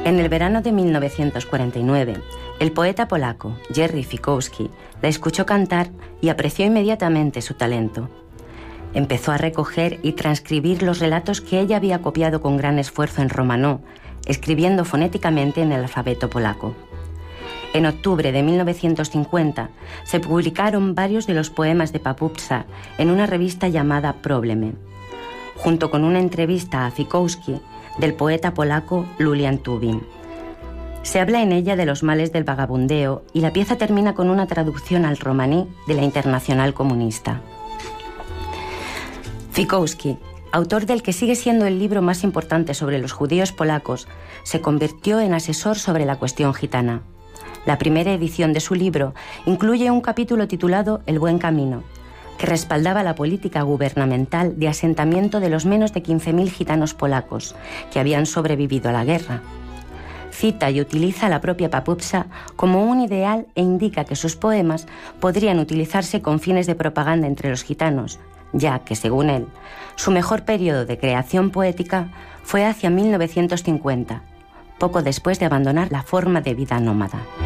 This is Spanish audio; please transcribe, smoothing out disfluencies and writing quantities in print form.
En el verano de 1949, el poeta polaco Jerzy Fikowski la escuchó cantar y apreció inmediatamente su talento. Empezó a recoger y transcribir los relatos que ella había copiado con gran esfuerzo en romanó, escribiendo fonéticamente en el alfabeto polaco. En octubre de 1950 se publicaron varios de los poemas de Papupsa en una revista llamada Problemy, junto con una entrevista a Fikowski del poeta polaco Lulian Tubin. Se habla en ella de los males del vagabundeo y la pieza termina con una traducción al romaní de la Internacional Comunista. Fikowski, autor del que sigue siendo el libro más importante sobre los judíos polacos, se convirtió en asesor sobre la cuestión gitana. La primera edición de su libro incluye un capítulo titulado El buen camino, que respaldaba la política gubernamental de asentamiento de los menos de 15.000 gitanos polacos que habían sobrevivido a la guerra. Cita y utiliza a la propia Papupsa como un ideal e indica que sus poemas podrían utilizarse con fines de propaganda entre los gitanos, ya que, según él, su mejor periodo de creación poética fue hacia 1950, poco después de abandonar la forma de vida nómada.